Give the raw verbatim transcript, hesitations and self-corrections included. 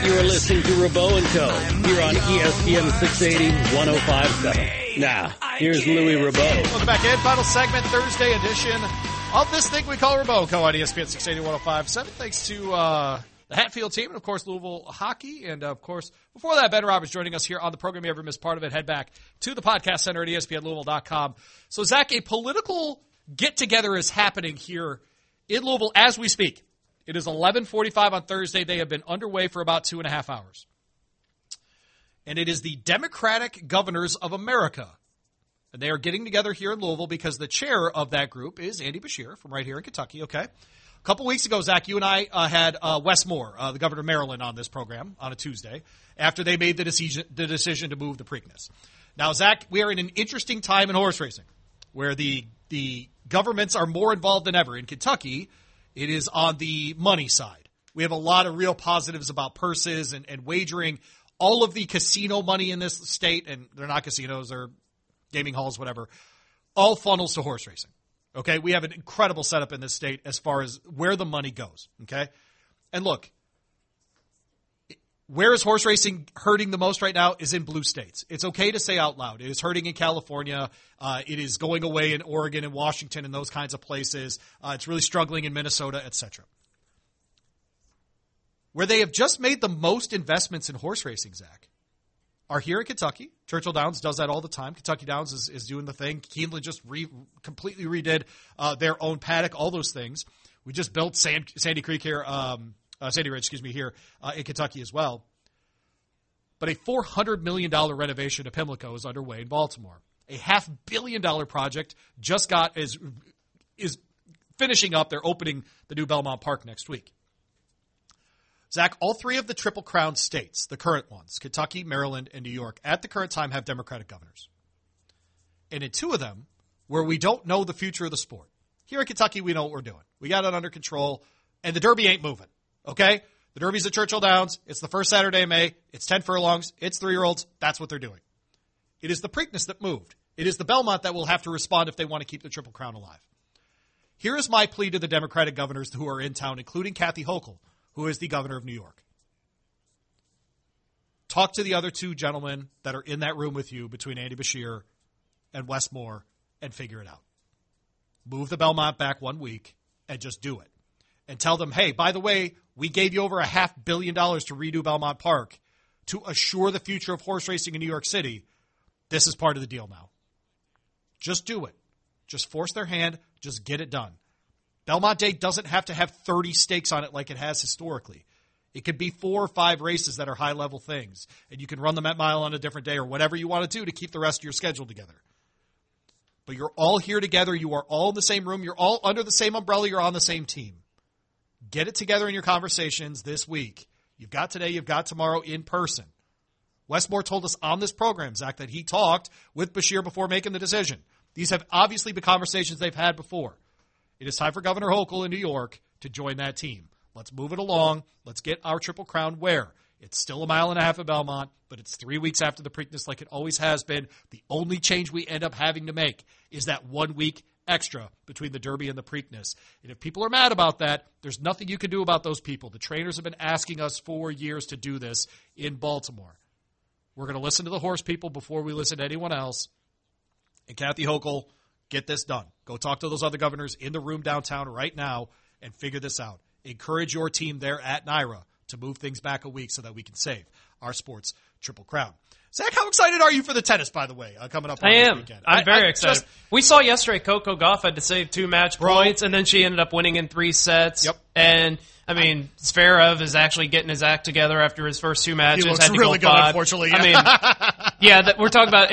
You are listening to Rabeau and Co. here on E S P N six eighty, one oh five point seven. Now, here's Louis Rabeau. Welcome back in. Final segment, Thursday edition of this thing we call Rabeau and Co. on E S P N six eighty, one oh five point seven. Thanks to uh, the Hatfield team and, of course, Louisville Hockey. And, uh, of course, before that, Ben Roberts joining us here on the program. If you ever missed part of it, head back to the podcast center at E S P N Louisville dot com. So, Zach, a political get-together is happening here in Louisville as we speak. It is eleven forty-five on Thursday. They have been underway for about two and a half hours. And it is the Democratic Governors of America. And they are getting together here in Louisville because the chair of that group is Andy Beshear from right here in Kentucky, okay? A couple weeks ago, Zach, you and I uh, had uh, Wes Moore, uh, the governor of Maryland, on this program on a Tuesday after they made the decision, the decision to move the Preakness. Now, Zach, we are in an interesting time in horse racing where the the governments are more involved than ever. In Kentucky, it is on the money side. We have a lot of real positives about purses and, and wagering. All of the casino money in this state, and they're not casinos, they're gaming halls, whatever, all funnels to horse racing. Okay, we have an incredible setup in this state as far as where the money goes. Okay, and look, where is horse racing hurting the most right now is in blue states. It's okay to say out loud. It is hurting in California. Uh, it is going away in Oregon and Washington and those kinds of places. Uh, it's really struggling in Minnesota, et cetera. Where they have just made the most investments in horse racing, Zach, are here in Kentucky. Churchill Downs does that all the time. Kentucky Downs is, is doing the thing. Keeneland just re, completely redid uh, their own paddock, all those things. We just built Sand, Sandy Creek here, um, uh, Sandy Ridge, excuse me, here uh, in Kentucky as well. But a four hundred million dollars renovation to Pimlico is underway in Baltimore. A half billion dollar project just got is is finishing up. They're opening the new Belmont Park next week. Zach, all three of the Triple Crown states, the current ones, Kentucky, Maryland, and New York, at the current time have Democratic governors. And in two of them, where we don't know the future of the sport. Here in Kentucky, we know what we're doing. We got it under control, and the Derby ain't moving, okay? The Derby's at Churchill Downs. It's the first Saturday of May. It's ten furlongs. It's three-year-olds. That's what they're doing. It is the Preakness that moved. It is the Belmont that will have to respond if they want to keep the Triple Crown alive. Here is my plea to the Democratic governors who are in town, including Kathy Hochul, who is the governor of New York. Talk to the other two gentlemen that are in that room with you between Andy Beshear and Wes Moore and figure it out. Move the Belmont back one week and just do it. And tell them, hey, by the way, we gave you over a half billion dollars to redo Belmont Park to assure the future of horse racing in New York City. This is part of the deal now. Just do it. Just force their hand. Just get it done. Belmont Day doesn't have to have thirty stakes on it like it has historically. It could be four or five races that are high-level things, and you can run the Met Mile on a different day or whatever you want to do to keep the rest of your schedule together. But you're all here together. You are all in the same room. You're all under the same umbrella. You're on the same team. Get it together in your conversations this week. You've got today. You've got tomorrow in person. Wes Moore told us on this program, Zach, that he talked with Beshear before making the decision. These have obviously been conversations they've had before. It is time for Governor Hochul in New York to join that team. Let's move it along. Let's get our Triple Crown where? It's still a mile and a half of Belmont, but it's three weeks after the Preakness like it always has been. The only change we end up having to make is that one week extra between the Derby and the Preakness. And if people are mad about that, there's nothing you can do about those people. The trainers have been asking us for years to do this in Baltimore. We're going to listen to the horse people before we listen to anyone else. And Kathy Hochul, get this done. Go talk to those other governors in the room downtown right now and figure this out. Encourage your team there at NYRA to move things back a week so that we can save our sports Triple Crown. Zach, how excited are you for the tennis, by the way, uh, coming up on I this am. weekend? I'm I, very I excited. Just, we saw yesterday Coco Gauff had to save two match Bro. points, and then she ended up winning in three sets. Yep. And, I mean, Zverev is actually getting his act together after his first two matches. He looks had to really go good, five. unfortunately. I mean, yeah, that, we're talking about